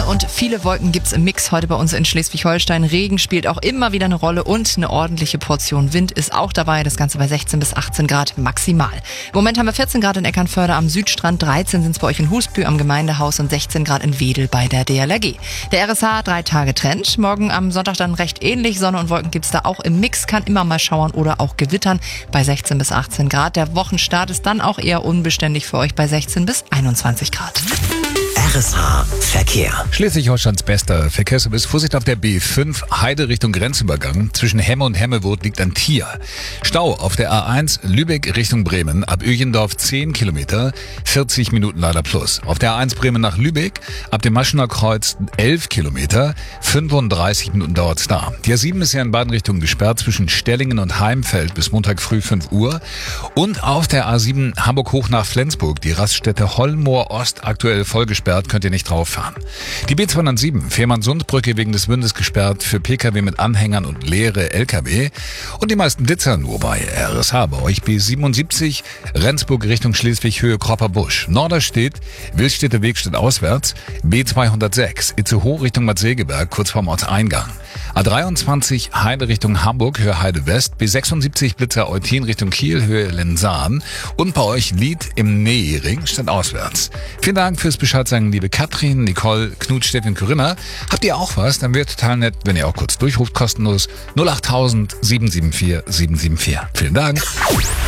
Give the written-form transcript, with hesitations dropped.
und viele Wolken gibt's im Mix heute bei uns in Schleswig-Holstein. Regen spielt auch immer wieder eine Rolle und eine ordentliche Portion Wind ist auch dabei. Das Ganze bei 16 bis 18 Grad maximal. Im Moment haben wir 14 Grad in Eckernförde am Südstrand, 13 sind's bei euch in Husbü am Gemeindehaus und 16 Grad in Wedel bei der DLRG. Der RSH 3 Tage Trend. Morgen am Sonntag dann recht ähnlich. Sonne und Wolken gibt's da auch im Mix. Kann immer mal schauern oder auch gewittern bei 16 bis 18 Grad. Der Wochenstart ist dann auch eher unbeständig für euch bei 16 bis 21 Grad. RSH Verkehr. Schleswig-Holsteins bester Verkehrsservice. Vorsicht auf der B5, Heide Richtung Grenzübergang. Zwischen Hemme und Hemmewood liegt ein Tier. Stau auf der A1 Lübeck Richtung Bremen. Ab Öjendorf 10 Kilometer, 40 Minuten leider plus. Auf der A1 Bremen nach Lübeck, ab dem Maschener Kreuz 11 Kilometer, 35 Minuten dauert's da. Die A7 ist ja in beiden Richtungen gesperrt zwischen Stellingen und Heimfeld bis Montag früh 5 Uhr. Und auf der A7 Hamburg hoch nach Flensburg, die Raststätte Hollmoor Ost aktuell voll gesperrt, könnt ihr nicht drauf fahren. Die B207 Fehmarnsundbrücke wegen des Windes gesperrt für Pkw mit Anhängern und leere Lkw. Und die meisten Blitzer nur bei RSH bei euch. B77 Rendsburg Richtung Schleswig Höhe Kropper-Busch. Norderstedt Willstädter Weg steht auswärts. B206 Itzehoe Richtung Bad Segeberg kurz vorm Ortseingang. A23 Heide Richtung Hamburg Höhe Heide West. B76 Blitzer Eutin Richtung Kiel Höhe Lensahn. Und bei euch Lied im Nähering steht auswärts. Vielen Dank fürs Bescheid sagen, liebe Katrin, Nicole, Knut, Steffi und Corinna. Habt ihr auch was? Dann wäre total nett, wenn ihr auch kurz durchruft, kostenlos 08000 774 774. Vielen Dank.